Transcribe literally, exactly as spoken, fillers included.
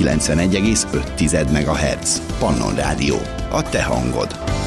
kilencvenegy egész öt megahertz. Pannon Rádió. A te hangod.